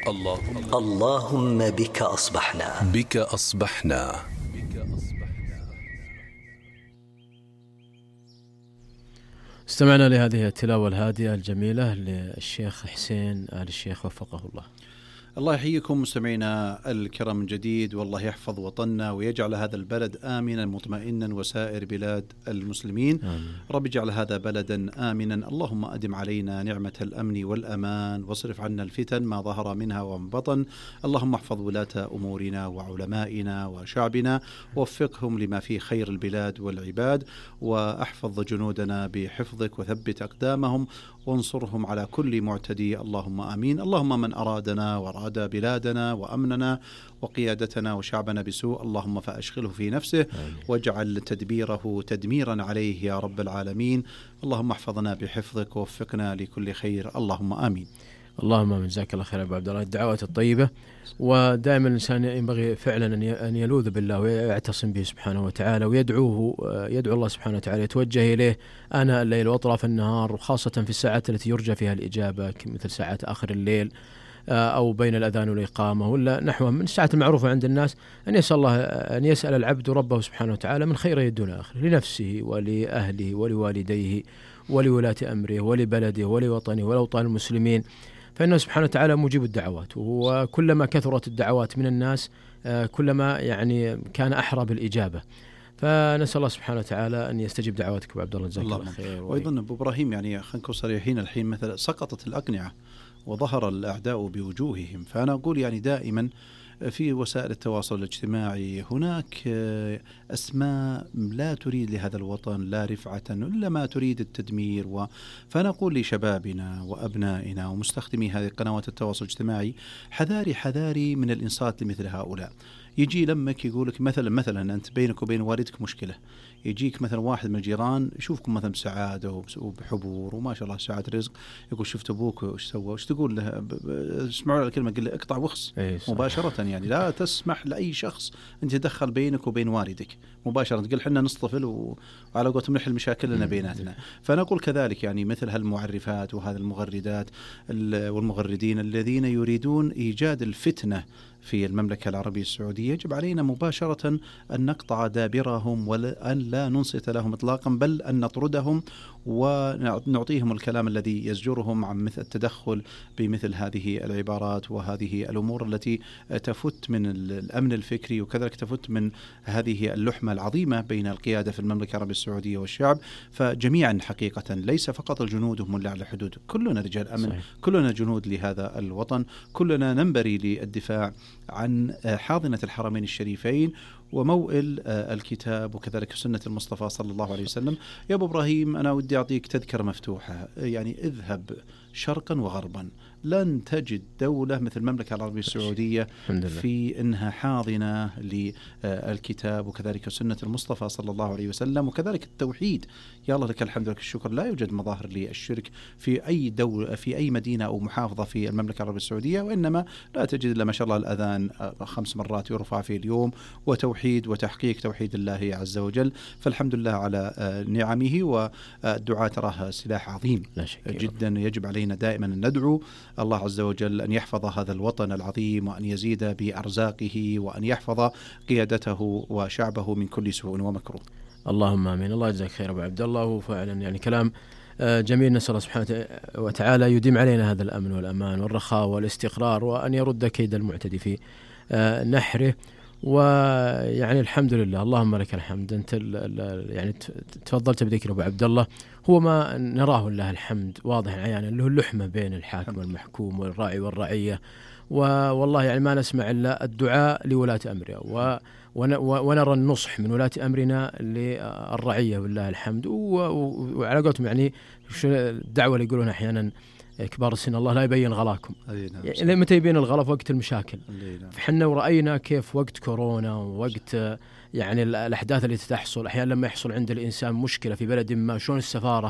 اللهم بك أصبحنا. استمعنا لهذه التلاوة الهادئة الجميلة للشيخ حسين آل الشيخ وفقه الله. الله يحييكم مستمعينا الكرام من جديد، والله يحفظ وطننا ويجعل هذا البلد آمنا مطمئنا وسائر بلاد المسلمين. آمين. رب اجعل هذا بلدا آمنا. اللهم أدم علينا نعمة الأمن والأمان واصرف عنا الفتن ما ظهر منها وما بطن. اللهم احفظ ولاة أمورنا وعلمائنا وشعبنا ووفقهم لما فيه خير البلاد والعباد، وأحفظ جنودنا بحفظك وثبت أقدامهم وانصرهم على كل معتدي. اللهم آمين. اللهم من أرادنا وأراد بلادنا وأمننا وقيادتنا وشعبنا بسوء اللهم فأشغله في نفسه واجعل تدبيره تدميرا عليه يا رب العالمين. اللهم احفظنا بحفظك ووفقنا لكل خير. اللهم آمين. اللهم من جزاك الله خير أبو عبد الله. الدعوات الطيبة، ودائما الإنسان ينبغي فعلا أن يلوذ بالله ويعتصم به سبحانه وتعالى ويدعو الله سبحانه وتعالى، يتوجه إليه آناء الليل وأطراف النهار، وخاصة في الساعات التي يرجى فيها الإجابة مثل ساعات آخر الليل أو بين الأذان والإقامة ولا نحوها من الساعات المعروفة عند الناس، أن يسأل العبد ربه سبحانه وتعالى من خير الدنيا والآخرة لنفسه ولأهله ولوالديه ولولاة أمره ولبلده ولوطنه ولأوطان المسلمين، فإنه سبحانه وتعالى مجيب الدعوات، وكلما كثرت الدعوات من الناس كلما يعني كان أحرى بالإجابة. فنسأل الله سبحانه وتعالى أن يستجيب دعواتك أبو عبد الله جزاك الله خير. وأيضا أبو إبراهيم يعني خلينا نكون صريحين الحين، مثلا سقطت الأقنعة وظهر الأعداء بوجوههم، فأنا أقول يعني دائما في وسائل التواصل الاجتماعي هناك أسماء لا تريد لهذا الوطن لا رفعة إلا ما تريد التدمير. فأنا أقول لشبابنا وأبنائنا ومستخدمي هذه قنوات التواصل الاجتماعي حذاري من الإنصات لمثل هؤلاء. يجي لمك يقولك مثلا أنت بينك وبين والدك مشكلة، يجيك مثلا واحد من الجيران يشوفكم مثلا بسعادة وبحبور وما شاء الله سعادة رزق، يقول شفت أبوك وش سوى، وش تقول له؟ اسمعوا له الكلمة، قل له اقطع وخص مباشرة. يعني لا تسمح لأي شخص أن يتدخل بينك وبين والدك مباشرة، تقول حنا نصطفل وعلى قولتهم نحل مشاكلنا بيناتنا. فأنا أقول كذلك يعني مثل هالمعرفات وهذه المغردات والمغردين الذين يريدون إيجاد الفتنة في المملكة العربية السعودية، يجب علينا مباشرة أن نقطع دابرهم وأن لا ننصت لهم إطلاقا، بل أن نطردهم ونعطيهم الكلام الذي يزجرهم عن مثل التدخل بمثل هذه العبارات وهذه الأمور التي تفت من الأمن الفكري، وكذلك تفت من هذه اللحمة العظيمة بين القيادة في المملكة العربية السعودية والشعب. فجميعا حقيقة ليس فقط الجنود هم اللي على الحدود، كلنا رجال أمن، صحيح. كلنا جنود لهذا الوطن، كلنا ننبري للدفاع عن حاضنة الحرمين الشريفين وموئل الكتاب وكذلك سنة المصطفى صلى الله عليه وسلم. يا أبو إبراهيم أنا ودي أعطيك تذكرة مفتوحة، يعني اذهب شرقا وغربا لن تجد دولة مثل المملكة العربية السعودية في إنها حاضنة للكتاب وكذلك سنة المصطفى صلى الله عليه وسلم وكذلك التوحيد. يا الله لك الحمد لك الشكر، لا يوجد مظاهر للشرك في أي دولة في أي مدينة أو محافظة في المملكة العربية السعودية، وإنما لا تجد إلا ما شاء الله الأذان 5 مرات يرفع في اليوم، وتوحيد وتحقيق توحيد الله عز وجل. فالحمد لله على نعمه، والدعاء تراه سلاح عظيم جدا. يجب علينا دائما أن ندعو الله عز وجل أن يحفظ هذا الوطن العظيم، وأن يزيد بأرزاقه، وأن يحفظ قيادته وشعبه من كل سوء ومكروه. اللهم آمين. الله يجزاك خير أبو عبد الله. وفعلا يعني كلام جميل، نسأل الله سبحانه وتعالى يديم علينا هذا الأمن والأمان والرخاء والاستقرار، وأن يرد كيد المعتدي في نحره. ويعني الحمد لله، اللهم لك الحمد. أنت يعني تفضلت بذكر أبو عبد الله، هو ما نراه لله الحمد واضح عيانا، له اللحمة بين الحاكم والمحكوم والراعي والرعية، والله يعني ما نسمع إلا الدعاء لولاة أمرنا، ونرى النصح من ولاة أمرنا للرعية والله الحمد. وعلى قولتهم يعني الدعوة اللي يقولون أحيانا كبار السن الله لا يبين غلاكم، يعني متى يبين الغلا؟ في وقت المشاكل. فحنا ورأينا كيف وقت كورونا ووقت يعني الأحداث التي تحصل أحيانا لما يحصل عند الإنسان مشكلة في بلد ما، شلون السفارة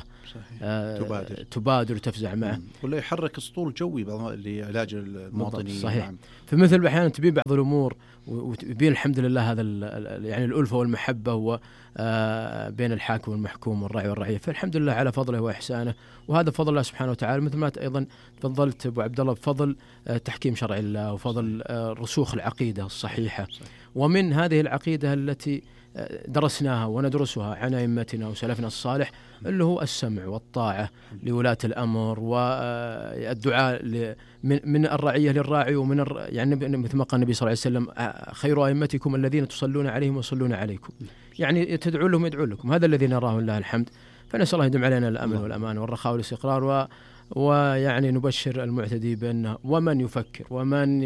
تبادر وتفزع معه، ولا يحرك اسطول جوي لعلاج المواطنين. صحيح. فمثل أحيانا تبين بعض الأمور وتبين الحمد لله هذا يعني الألفة والمحبة بين الحاكم والمحكوم والراعي والرعية، فالحمد لله على فضله وإحسانه، وهذا فضل الله سبحانه وتعالى. مثل ما أيضا تفضلت أبو عبد الله بفضل تحكيم شرع الله وفضل رسوخ العقيدة الصحيحة. ومن هذه العقيدة التي درسناها وندرسها عن أئمتنا وسلفنا الصالح اللي هو السمع والطاعة لولاة الأمر، والدعاء من الرعية للراعي، ومن يعني مثل ما قال النبي صلى الله عليه وسلم خير أئمتكم الذين تصلون عليهم ويصلون عليكم، يعني تدعون لهم يدعون لكم، هذا الذي نراه لله الحمد. فنسأل الله يدم علينا الأمن والأمان والرخاء والاستقرار، ويعني نبشر المعتدي بأنه ومن يفكر ومن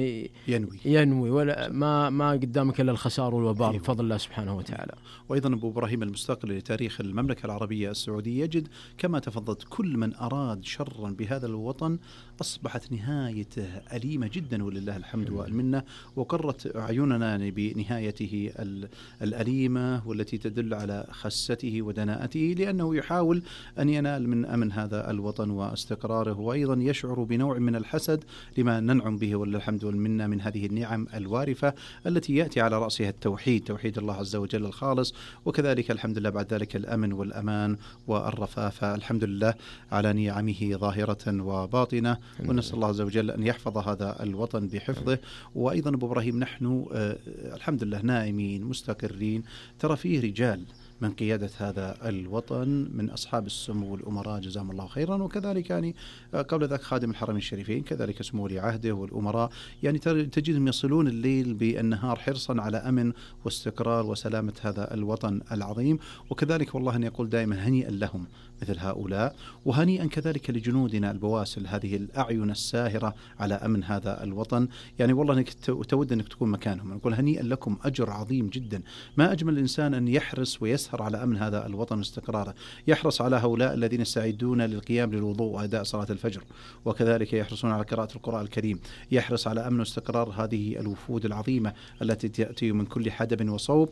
ينوي ولا ما قدامك إلا الخسار والوبار بفضل الله سبحانه وتعالى. وأيضا أبو إبراهيم المستقل لتاريخ المملكة العربية السعودية يجد كما تفضلت كل من أراد شرا بهذا الوطن أصبحت نهايته أليمة جدا ولله الحمد والمنة، وقرت أعيننا بنهايته الأليمة والتي تدل على خسته ودناءته، لأنه يحاول أن ينال من أمن هذا الوطن واستقراره، وأيضا يشعر بنوع من الحسد لما ننعم به ولله الحمد والمنة من هذه النعم الوارفة التي يأتي على رأسها التوحيد، توحيد الله عز وجل الخالص، وكذلك الحمد لله بعد ذلك الأمن والأمان والرفافة، الحمد لله على نعمه ظاهرة وباطنة، ونسأل الله عز وجل أن يحفظ هذا الوطن بحفظه. وأيضا أبو إبراهيم نحن الحمد لله نائمين مستقرين، ترى فيه رجال من قيادة هذا الوطن من أصحاب السمو والأمراء جزاهم الله خيرا، وكذلك يعني قبل ذلك خادم الحرمين الشريفين كذلك سمو ولي عهده والأمراء، يعني تجدهم يصلون الليل بالنهار حرصا على أمن واستقرار وسلامة هذا الوطن العظيم. وكذلك والله أن يقول دائما هنيئا لهم مثل هؤلاء، وهنيئا كذلك لجنودنا البواسل هذه الأعين الساهرة على أمن هذا الوطن. يعني والله أنك تود أنك تكون مكانهم، نقول هنيئا لكم، أجر عظيم جدا. ما أجمل الإنسان أن يحرص ويسهر على أمن هذا الوطن واستقراره، يحرص على هؤلاء الذين يستعدون للقيام للوضوء وأداء صلاة الفجر، وكذلك يحرصون على قراءة القرآن الكريم، يحرص على أمن واستقرار هذه الوفود العظيمة التي تأتي من كل حدب وصوب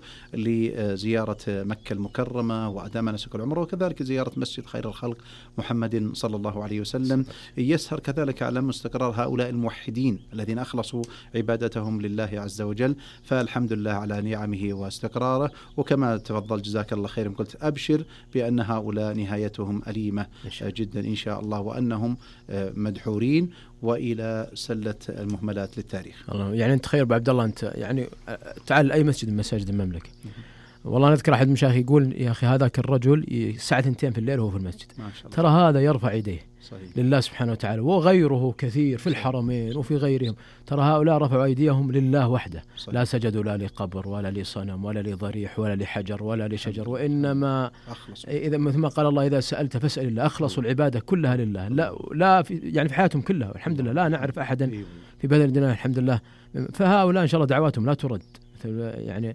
لزيارة مكة المكرمة وأداء مناسك العمرة، وكذلك زيارة مسجد خير الخلق محمد صلى الله عليه وسلم. يسهر كذلك على أمن واستقرار هؤلاء الموحدين الذين أخلصوا عبادتهم لله عز وجل، فالحمد لله على نعمه واستقراره. وكما تفضل جزاك الله خير قلت أبشر بأن هؤلاء نهايتهم أليمة جدا إن شاء الله، وأنهم مدحورين وإلى سلة المهملات للتاريخ. الله يعني أنت خير أبو عبد الله، أنت يعني تعال أي مسجد من مساجد المملكة، والله نذكر أحد مشايخ يقول يا أخي هذاك الرجل الساعة 2 في الليل وهو في المسجد، ترى هذا يرفع يديه صحيح لله سبحانه وتعالى، وغيره كثير في الحرمين وفي غيرهم، ترى هؤلاء رفعوا أيديهم لله وحده صحيح. لا سجدوا لا لقبر ولا لصنم ولا لضريح ولا لحجر ولا لشجر، وإنما إذا مثل ما قال الله إذا سألت فاسأل الله، أخلصوا العبادة كلها لله، لا يعني في حياتهم كلها الحمد لله لا نعرف أحدا في بلدنا الحمد لله. فهؤلاء إن شاء الله دعواتهم لا ترد، يعني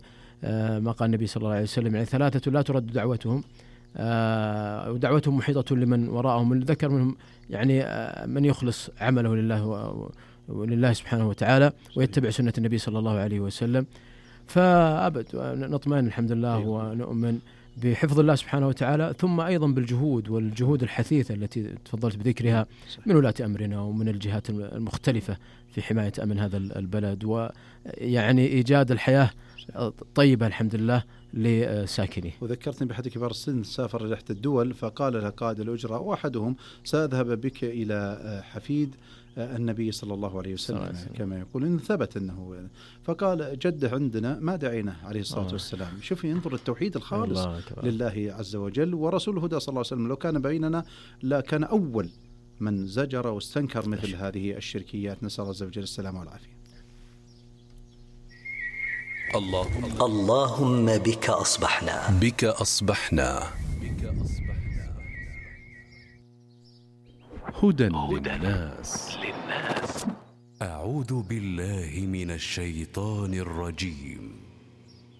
ما قال النبي صلى الله عليه وسلم يعني 3 لا ترد دعوتهم، ودعوتهم محيطة لمن وراءهم، ذكر منهم يعني من يخلص عمله لله ولله سبحانه وتعالى ويتبع سنة النبي صلى الله عليه وسلم. فأبد نطمئن الحمد لله ونؤمن بحفظ الله سبحانه وتعالى، ثم أيضا بالجهود والجهود الحثيثة التي تفضلت بذكرها من ولاة أمرنا ومن الجهات المختلفة في حماية أمن هذا البلد، ويعني إيجاد الحياة طيبة الحمد لله لساكنيه. وذكرتني بأحد كبار السن سافر إلى إحدى الدول، فقال له قائد الأجرة وأحدهم سأذهب بك إلى حفيد النبي صلى الله عليه وسلم كما يقول إن ثبت أنه، فقال جده عندنا ما دعينا عليه الصلاة والسلام. شوف ينظر التوحيد الخالص لله عز وجل، ورسول الهدى صلى الله عليه وسلم لو كان بيننا لا كان أول من زجر واستنكر مثل هذه الشركيات، نسأل الله عز وجل السلامة والعافية. اللهم بك أصبحنا هدى للناس. أعوذ بالله من الشيطان الرجيم.